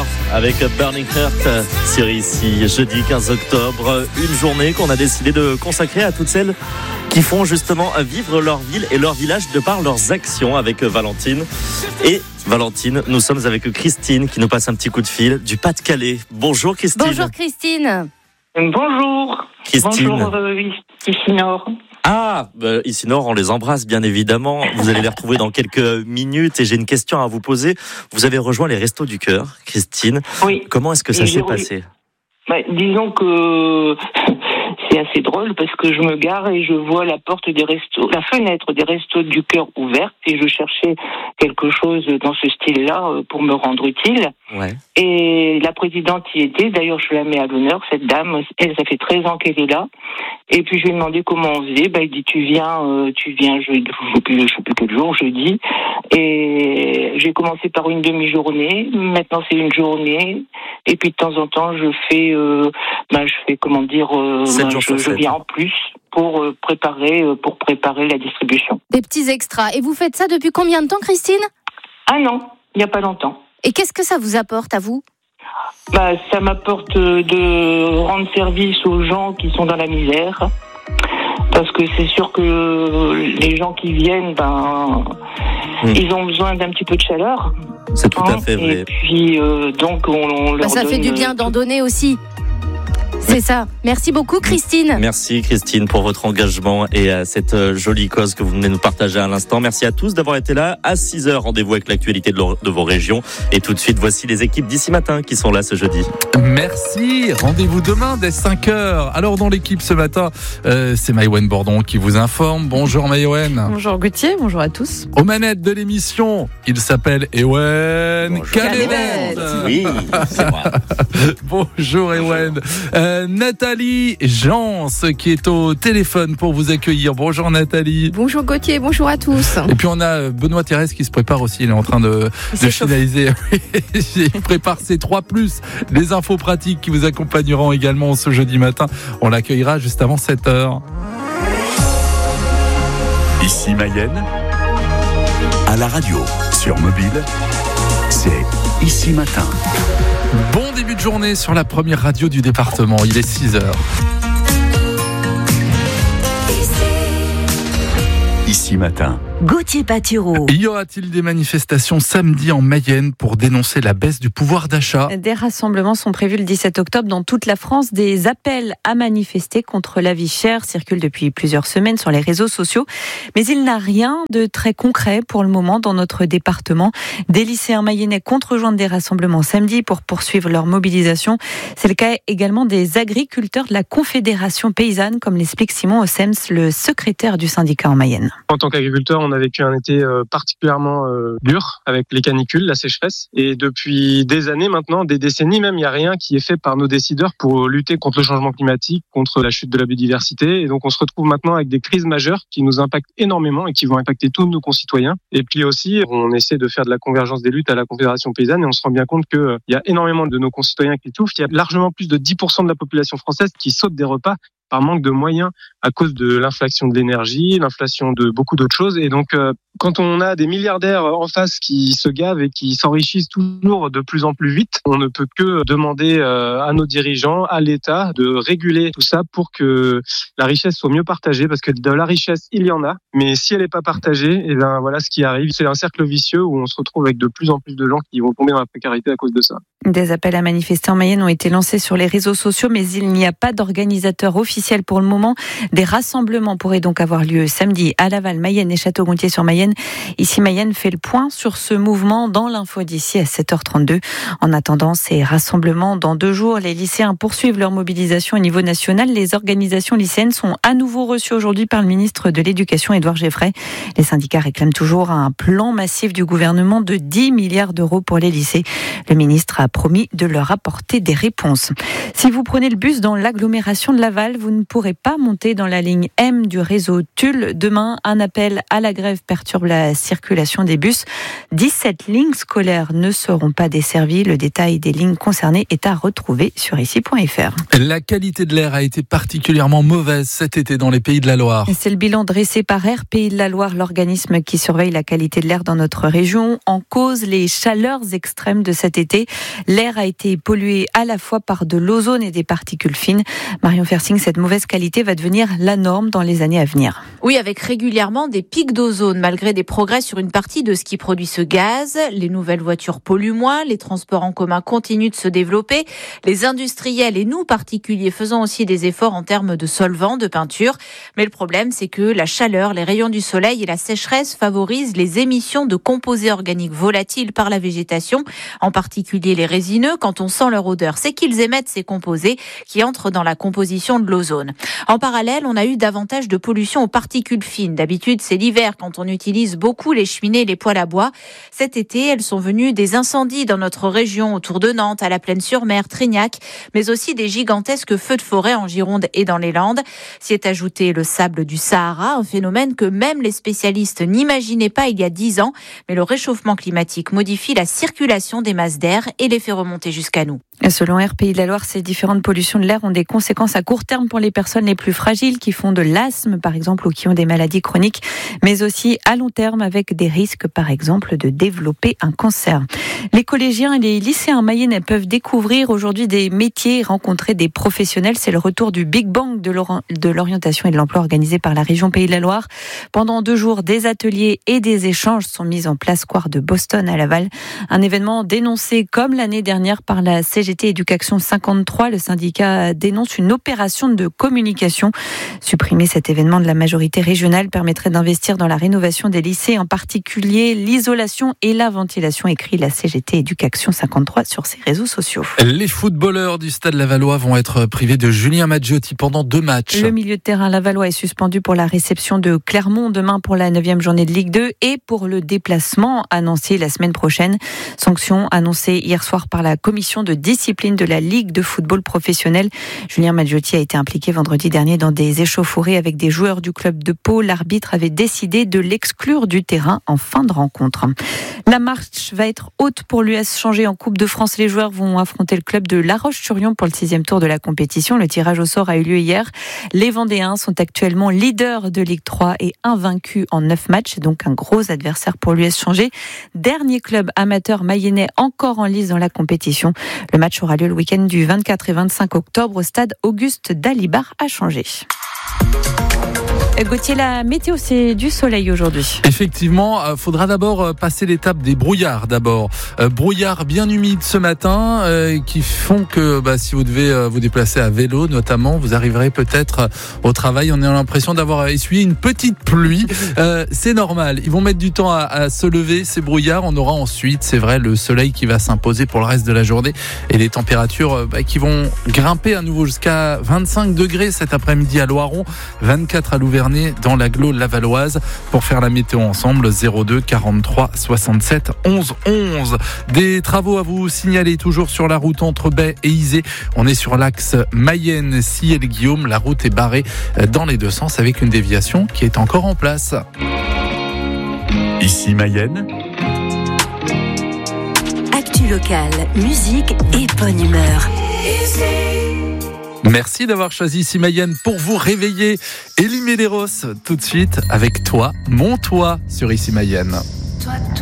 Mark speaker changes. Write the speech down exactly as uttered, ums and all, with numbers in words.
Speaker 1: avec Burning Heart sur ici, jeudi quinze octobre, une journée qu'on a décidé de consacrer à toutes celles qui font justement vivre leur ville et leur village de par leurs actions avec Valentine. Et Valentine, nous sommes avec Christine qui nous passe un petit coup de fil du Pas-de-Calais. Bonjour Christine.
Speaker 2: Bonjour Christine.
Speaker 3: Bonjour.
Speaker 1: Christine.
Speaker 3: Bonjour euh, ici Nord.
Speaker 1: Ah, bah, ici Nord, on les embrasse bien évidemment. Vous allez les retrouver dans quelques minutes et j'ai une question à vous poser. Vous avez rejoint les Restos du Cœur, Christine.
Speaker 3: Oui.
Speaker 1: Comment est-ce que ça
Speaker 3: Et
Speaker 1: s'est
Speaker 3: j'ai
Speaker 1: passé ?
Speaker 3: Bah, disons que c'est assez drôle parce que je me gare et je vois la porte des restos, la fenêtre des Restos du Cœur ouverte et je cherchais quelque chose dans ce style-là pour me rendre utile.
Speaker 1: Ouais.
Speaker 3: Et la présidente y était, d'ailleurs je la mets à l'honneur, cette dame, elle, ça fait treize ans qu'elle est là. Et puis je lui ai demandé comment on faisait, bah, elle dit tu viens, euh, tu viens jeudi, je sais plus, je sais plus quel jour, jeudi. Et j'ai commencé par une demi-journée, maintenant c'est une journée. Et puis de temps en temps je fais, euh, bah, je fais comment dire, euh, bah, je, je viens en plus pour euh, préparer, euh, pour préparer la distribution.
Speaker 2: Des petits extras. Et vous faites ça depuis combien de temps, Christine ?
Speaker 3: Ah non, il n'y a pas longtemps.
Speaker 2: Et qu'est-ce que ça vous apporte à vous ?
Speaker 3: Bah, ça m'apporte de rendre service aux gens qui sont dans la misère. Parce que c'est sûr que les gens qui viennent, ben, mmh. ils ont besoin d'un petit peu de chaleur.
Speaker 1: C'est tout hein, à fait vrai.
Speaker 3: Et puis, euh, donc, on, on leur
Speaker 2: bah, ça
Speaker 3: donne...
Speaker 2: fait du bien d'en donner aussi. C'est ça. Merci beaucoup, Christine.
Speaker 1: Merci, Christine, pour votre engagement et à cette jolie cause que vous venez nous partager à l'instant. Merci à tous d'avoir été là. À six heures, rendez-vous avec l'actualité de, de vos régions. Et tout de suite, voici les équipes d'ici matin qui sont là ce jeudi.
Speaker 4: Merci. Rendez-vous demain dès cinq heures. Alors, dans l'équipe ce matin, euh, c'est Maïwen Bordon qui vous informe. Bonjour, Maïwen.
Speaker 5: Bonjour, Gauthier. Bonjour à tous.
Speaker 4: Aux manettes de l'émission, il s'appelle Ewen Calébette.
Speaker 1: Oui, c'est moi.
Speaker 4: Bonjour, Ewen. Euh, Nathalie Jans qui est au téléphone pour vous accueillir. Bonjour Nathalie.
Speaker 5: Bonjour Gauthier, bonjour à tous.
Speaker 4: Et puis on a Benoît Thérèse qui se prépare aussi, il est en train de, de finaliser. Il prépare ses trois plus, les infos pratiques qui vous accompagneront également ce jeudi matin. On l'accueillera juste avant sept heures.
Speaker 6: Ici Mayenne, à la radio, sur mobile, c'est Ici Matin.
Speaker 4: Bon début de journée sur la première radio du département, il est six heures.
Speaker 6: Ici Matin.
Speaker 7: Gauthier Patureau.
Speaker 4: Y aura-t-il des manifestations samedi en Mayenne pour dénoncer la baisse du pouvoir d'achat ?
Speaker 5: Des rassemblements sont prévus le dix-sept octobre dans toute la France. Des appels à manifester contre la vie chère circulent depuis plusieurs semaines sur les réseaux sociaux. Mais il n'a rien de très concret pour le moment dans notre département. Des lycéens mayennais comptent rejoindre des rassemblements samedi pour poursuivre leur mobilisation. C'est le cas également des agriculteurs de la Confédération paysanne, comme l'explique Simon Ossems, le secrétaire du syndicat en Mayenne.
Speaker 8: En tant qu'agriculteur, on a vécu un été particulièrement dur avec les canicules, la sécheresse. Et depuis des années maintenant, des décennies même, il n'y a rien qui est fait par nos décideurs pour lutter contre le changement climatique, contre la chute de la biodiversité. Et donc on se retrouve maintenant avec des crises majeures qui nous impactent énormément et qui vont impacter tous nos concitoyens. Et puis aussi, on essaie de faire de la convergence des luttes à la Confédération paysanne et on se rend bien compte qu'il y a énormément de nos concitoyens qui souffrent. Il y a largement plus de dix pour cent de la population française qui saute des repas par manque de moyens à cause de l'inflation de l'énergie, l'inflation de beaucoup d'autres choses. Et donc, euh, quand on a des milliardaires en face qui se gavent et qui s'enrichissent toujours de plus en plus vite, on ne peut que demander euh, à nos dirigeants, à l'État, de réguler tout ça pour que la richesse soit mieux partagée, parce que de la richesse, il y en a, mais si elle n'est pas partagée, et ben voilà ce qui arrive. C'est un cercle vicieux où on se retrouve avec de plus en plus de gens qui vont tomber dans la précarité à cause de ça.
Speaker 5: Des appels à manifester en Mayenne ont été lancés sur les réseaux sociaux, mais il n'y a pas d'organisateur officiel pour le moment. Des rassemblements pourraient donc avoir lieu samedi à Laval, Mayenne et Château-Gontier-sur-Mayenne. Ici, Mayenne fait le point sur ce mouvement dans l'info d'ici à sept heures trente-deux. En attendant ces rassemblements dans deux jours, les lycéens poursuivent leur mobilisation au niveau national. Les organisations lycéennes sont à nouveau reçues aujourd'hui par le ministre de l'Éducation, Édouard Geffray. Les syndicats réclament toujours un plan massif du gouvernement de dix milliards d'euros pour les lycées. Le ministre a promis de leur apporter des réponses. Si vous prenez le bus dans l'agglomération de Laval, vous vous ne pourrez pas monter dans la ligne M du réseau Tulle. Demain, un appel à la grève perturbe la circulation des bus. dix-sept lignes scolaires ne seront pas desservies. Le détail des lignes concernées est à retrouver sur ici point f r.
Speaker 4: La qualité de l'air a été particulièrement mauvaise cet été dans les Pays de la Loire.
Speaker 5: C'est le bilan dressé par Air Pays de la Loire, l'organisme qui surveille la qualité de l'air dans notre région. En cause, les chaleurs extrêmes de cet été. L'air a été pollué à la fois par de l'ozone et des particules fines. Marion Fersing, cette mauvaise qualité va devenir la norme dans les années à venir.
Speaker 7: Oui, avec régulièrement des pics d'ozone, malgré des progrès sur une partie de ce qui produit ce gaz. Les nouvelles voitures polluent moins, les transports en commun continuent de se développer. Les industriels et nous, particuliers, faisons aussi des efforts en termes de solvants, de peinture. Mais le problème, c'est que la chaleur, les rayons du soleil et la sécheresse favorisent les émissions de composés organiques volatiles par la végétation, en particulier les résineux. Quand on sent leur odeur, c'est qu'ils émettent ces composés qui entrent dans la composition de l'ozone. En parallèle, on a eu davantage de pollution aux particules fines. D'habitude, c'est l'hiver quand on utilise beaucoup les cheminées et les poêles à bois. Cet été, elles sont venues des incendies dans notre région, autour de Nantes, à la Plaine-sur-Mer, Trignac, mais aussi des gigantesques feux de forêt en Gironde et dans les Landes. S'y est ajouté le sable du Sahara, un phénomène que même les spécialistes n'imaginaient pas il y a dix ans. Mais le réchauffement climatique modifie la circulation des masses d'air et les fait remonter jusqu'à nous.
Speaker 5: Selon Air Pays de la Loire, ces différentes pollutions de l'air ont des conséquences à court terme pour les personnes les plus fragiles qui font de l'asthme, par exemple, ou qui ont des maladies chroniques, mais aussi à long terme avec des risques, par exemple, de développer un cancer. Les collégiens et les lycéens mayennais peuvent découvrir aujourd'hui des métiers et rencontrer des professionnels. C'est le retour du Big Bang de l'orientation et de l'emploi organisé par la région Pays de la Loire. Pendant deux jours, des ateliers et des échanges sont mis en place square de Boston à Laval. Un événement dénoncé comme l'année dernière par la C G T Éducation cinquante-trois. Le syndicat dénonce une opération de communication. Supprimer cet événement de la majorité régionale permettrait d'investir dans la rénovation des lycées, en particulier l'isolation et la ventilation, écrit la C G T Éducation cinquante-trois sur ses réseaux sociaux.
Speaker 4: Les footballeurs du Stade Lavallois vont être privés de Julien Maggiotti pendant deux matchs.
Speaker 5: Le milieu de terrain lavallois est suspendu pour la réception de Clermont demain pour la neuvième journée de Ligue deux et pour le déplacement annoncé la semaine prochaine. Sanction annoncée hier soir par la commission de discipline de la Ligue de football professionnel. Julien Maggiotti a été impliqué vendredi dernier dans des échauffourées avec des joueurs du club de Pau. L'arbitre avait décidé de l'exclure du terrain en fin de rencontre. La marche va être haute pour l'U S changé en Coupe de France. Les joueurs vont affronter le club de La Roche-sur-Yon pour le sixième tour de la compétition. Le tirage au sort a eu lieu hier. Les Vendéens sont actuellement leaders de Ligue trois et invaincus en neuf matchs. C'est donc un gros adversaire pour l'U S changé. Dernier club amateur mayennais encore en lice dans la compétition. Le match aura lieu le week-end du vingt-quatre et vingt-cinq octobre au stade Auguste Dalibard à Changé. Gauthier, la météo, c'est du soleil aujourd'hui.
Speaker 4: Effectivement, il euh, faudra d'abord euh, passer l'étape des brouillards d'abord. Euh, brouillards bien humides ce matin euh, qui font que bah, si vous devez euh, vous déplacer à vélo notamment, vous arriverez peut-être euh, au travail. On a l'impression d'avoir essuyé une petite pluie. Euh, c'est normal, ils vont mettre du temps à, à se lever ces brouillards. On aura ensuite, c'est vrai, le soleil qui va s'imposer pour le reste de la journée et les températures euh, bah, qui vont grimper à nouveau jusqu'à vingt-cinq degrés cet après-midi à Loiron, vingt-quatre à Louverné dans l'agglo lavalloise. Pour faire la météo ensemble, zéro deux quarante-trois soixante-sept onze onze. Des travaux à vous signaler toujours sur la route entre Baie et Isée. On est sur l'axe Mayenne-Ciel-Guillaume. La route est barrée dans les deux sens avec une déviation qui est encore en place.
Speaker 6: Ici Mayenne.
Speaker 9: Actu locale, musique et bonne humeur.
Speaker 4: Merci d'avoir choisi Ici Mayenne pour vous réveiller. Elie Medeiros, tout de suite avec Toi, mon Toi sur Ici Mayenne.